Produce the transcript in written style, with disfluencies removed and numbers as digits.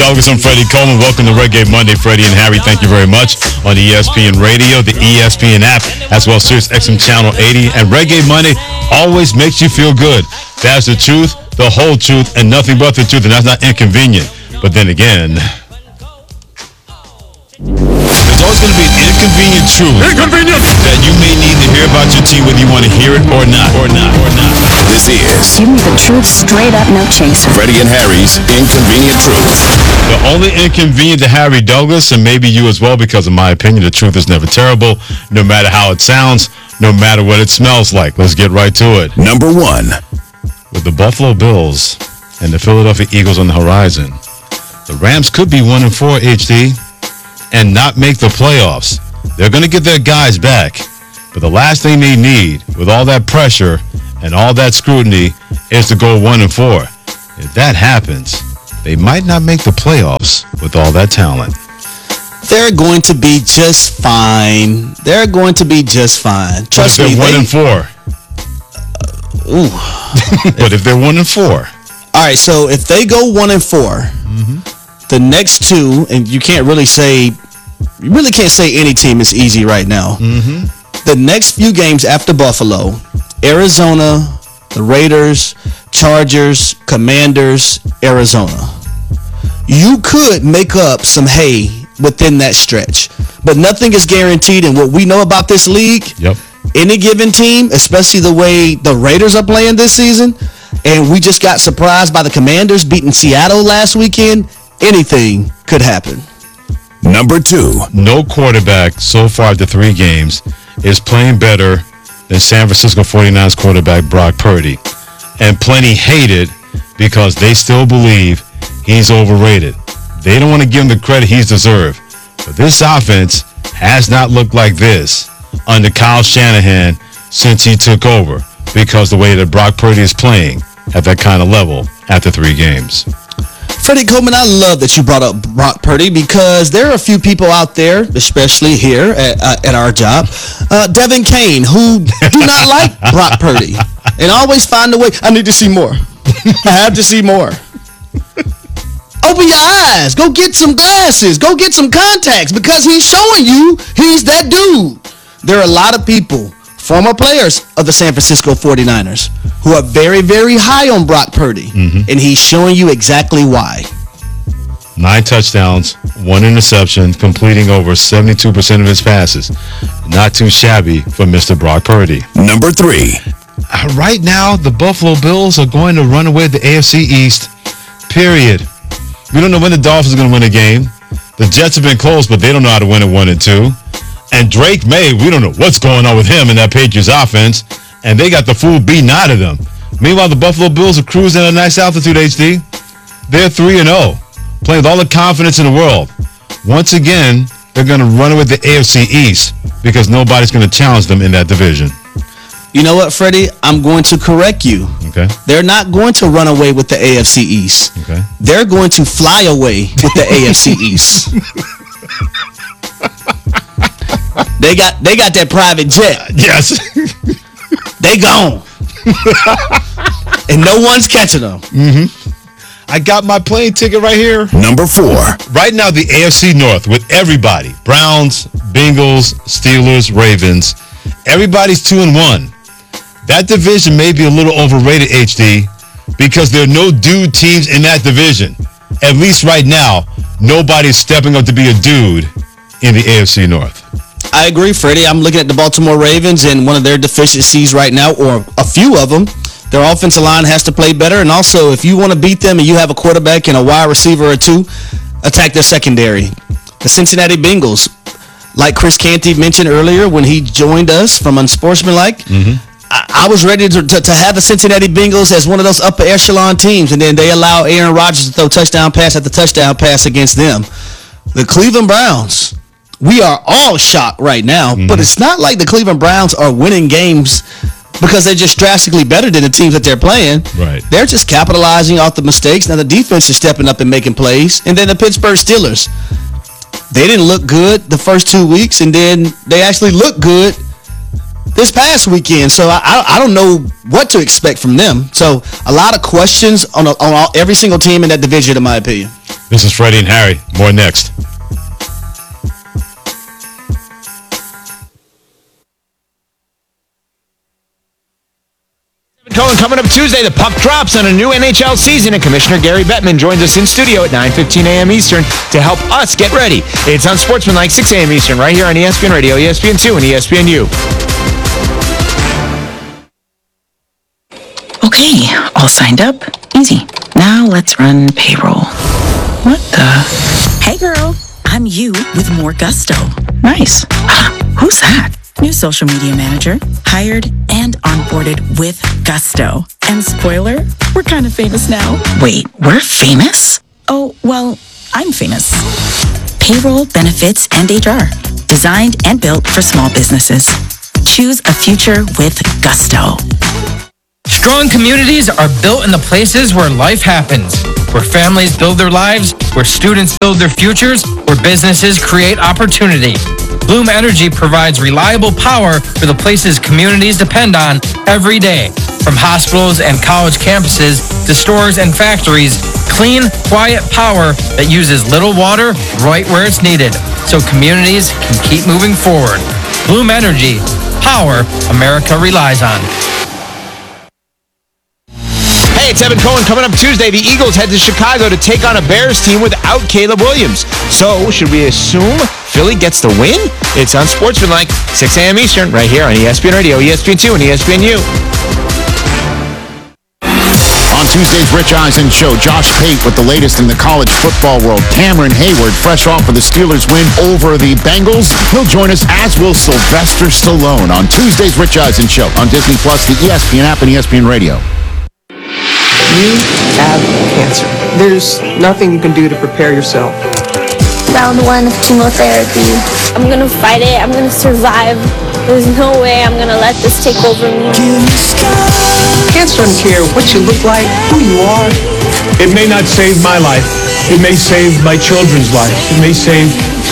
Douglas and Freddie Coleman. Welcome to Reggae Monday. Freddie and Harry, thank you very much. On ESPN Radio, the ESPN app, as well as Sirius XM Channel 80. And Reggae Monday always makes you feel good. That's the truth, the whole truth, and nothing but the truth. And that's not inconvenient. But then again, there's always going to be an inconvenient truth that you may need to hear about your team, whether you want to hear it or not. This is Give me the truth straight up, no chaser. Freddie and Harry's Inconvenient Truth. The only inconvenient to Harry Douglas, and maybe you as well, because in my opinion, the truth is never terrible, no matter how it sounds, no matter what it smells like. Let's get right to it. Number 1. With the Buffalo Bills and the Philadelphia Eagles on the horizon, the Rams could be 1-4, HD, and not make the playoffs. They're going to get their guys back, but the last thing they need, with all that pressure and all that scrutiny, is to go 1-4. If that happens, they might not make the playoffs with all that talent. They're going to be just fine. They're going to be just fine. Trust me. They're 1-4. But if they're 1-4. All right, so if they go 1-4, the next two, and you really can't say any team is easy right now. The next few games after Buffalo, Arizona, the Raiders, Chargers, Commanders, Arizona. You could make up some hay within that stretch, but nothing is guaranteed. And what we know about this league, any given team, especially the way the Raiders are playing this season, and we just got surprised by the Commanders beating Seattle last weekend, anything could happen. Number 2. No quarterback so far after 3 games is playing better than San Francisco 49ers quarterback Brock Purdy. And plenty hate it because they still believe he's overrated. They don't want to give him the credit he's deserved. But this offense has not looked like this under Kyle Shanahan since he took over, because the way that Brock Purdy is playing at that kind of level after 3 games. Freddie Coleman, I love that you brought up Brock Purdy, because there are a few people out there, especially here at our job, Devin Kane, who do not like Brock Purdy and always find a way. I need to see more. I have to see more. Open your eyes. Go get some glasses. Go get some contacts, because he's showing you he's that dude. There are a lot of people, former players of the San Francisco 49ers, who are very, very high on Brock Purdy, and he's showing you exactly why. 9 touchdowns, 1 interception, completing over 72% of his passes. Not too shabby for Mr. Brock Purdy. Number 3. Right now, the Buffalo Bills are going to run away with the AFC East, period. We don't know when the Dolphins are going to win a game. The Jets have been close, but they don't know how to win at 1-2. And Drake May, we don't know what's going on with him in that Patriots offense, and they got the fool beaten out of them. Meanwhile, the Buffalo Bills are cruising at a nice altitude, HD. They're 3-0, playing with all the confidence in the world. Once again, they're going to run away with the AFC East, because nobody's going to challenge them in that division. You know what, Freddie? I'm going to correct you. Okay. They're not going to run away with the AFC East. Okay. They're going to fly away with the AFC East. They got that private jet. Yes. They gone. And no one's catching them. I got my plane ticket right here. Number 4. Right now, the AFC North, with everybody, Browns, Bengals, Steelers, Ravens, everybody's 2-1. That division may be a little overrated, HD, because there are no dude teams in that division. At least right now, nobody's stepping up to be a dude in the AFC North. I agree, Freddie. I'm looking at the Baltimore Ravens, and one of their deficiencies right now, or a few of them, their offensive line has to play better. And also, if you want to beat them and you have a quarterback and a wide receiver or two, attack their secondary. The Cincinnati Bengals, like Chris Canty mentioned earlier when he joined us from Unsportsmanlike, I was ready to have the Cincinnati Bengals as one of those upper echelon teams, and then they allow Aaron Rodgers to throw touchdown pass after touchdown pass against them. The Cleveland Browns, we are all shocked right now, but it's not like the Cleveland Browns are winning games because they're just drastically better than the teams that they're playing. Right. They're just capitalizing off the mistakes. Now the defense is stepping up and making plays. And then the Pittsburgh Steelers, they didn't look good the first 2 weeks, and then they actually looked good this past weekend, so I don't know what to expect from them. So a lot of questions on every single team in that division, in my opinion. This is Freddie and Harry. More next. Cohen, coming up Tuesday, the puck drops on a new NHL season, and Commissioner Gary Bettman joins us in studio at 9:15 a.m. Eastern to help us get ready. It's on Sportsmanlike, 6 a.m. Eastern, right here on ESPN Radio, ESPN2, and ESPNU. Okay, all signed up. Easy. Now let's run payroll. What the? Hey girl, I'm you with more gusto. Nice. Who's that? New social media manager, hired and onboarded with gusto. And spoiler, we're kind of famous now. Wait, we're famous? Oh, well, I'm famous. Payroll, benefits, and HR. Designed and built for small businesses. Choose a future with gusto. Strong communities are built in the places where life happens, where families build their lives, where students build their futures, where businesses create opportunity. Bloom Energy provides reliable power for the places communities depend on every day. From hospitals and college campuses to stores and factories, clean, quiet power that uses little water right where it's needed, so communities can keep moving forward. Bloom Energy, power America relies on. Hey, it's Evan Cohen. Coming up Tuesday, the Eagles head to Chicago to take on a Bears team without Caleb Williams. So, should we assume Philly gets the win? It's on Sportsmanlike, 6 a.m. Eastern, right here on ESPN Radio, ESPN2, and ESPNU. On Tuesday's Rich Eisen Show, Josh Pate with the latest in the college football world. Cameron Hayward, fresh off of the Steelers' win over the Bengals. He'll join us, as will Sylvester Stallone, on Tuesday's Rich Eisen Show on Disney+, the ESPN app, and ESPN Radio. You have cancer. There's nothing you can do to prepare yourself. Round 1 of chemotherapy. I'm gonna fight it. I'm gonna survive. There's no way I'm gonna let this take over me. Cancer doesn't care what you look like, who you are. It may not save my life. It may save my children's life. It may save